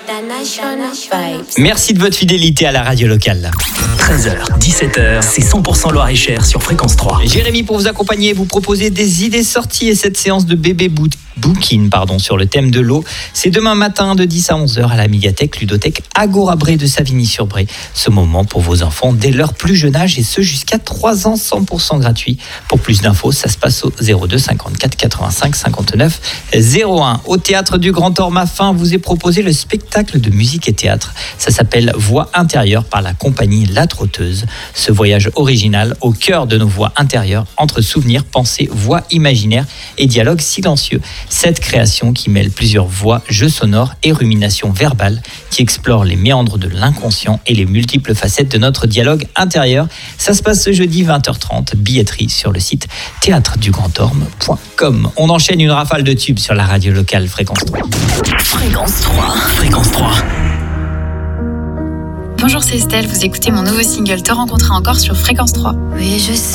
Merci de votre fidélité à la radio locale. 13h, 17h, c'est 100% Loir-et-Cher sur Fréquence 3. Jérémy pour vous accompagner, vous proposer des idées sorties et cette séance de bébé booking sur le thème de l'eau. C'est demain matin de 10 à 11h à la médiathèque Ludothèque Agora Bray de Savigny-sur-Bray. Ce moment pour vos enfants dès leur plus jeune âge et ce jusqu'à 3 ans 100% gratuit. Pour plus d'infos, ça se passe au 02 54 85 59 01. Au théâtre du Grand Ormafin, vous est proposé le spectacle de musique et théâtre. Ça s'appelle Voix intérieure par la compagnie La Trotteuse. Ce voyage original au cœur de nos voix intérieures entre souvenirs, pensées, voix imaginaires et dialogues silencieux. Cette création qui mêle plusieurs voix, jeux sonores et ruminations verbales qui explore les méandres de l'inconscient et les multiples facettes de notre dialogue intérieur. Ça se passe ce jeudi 20h30, billetterie sur le site théâtredugrandorme.com. On enchaîne une rafale de tubes sur la radio locale Fréquence 3. Fréquence 3. Fréquence 3. Bonjour, c'est Estelle, vous écoutez mon nouveau single Te rencontrer encore sur Fréquence 3. Oui, je sais.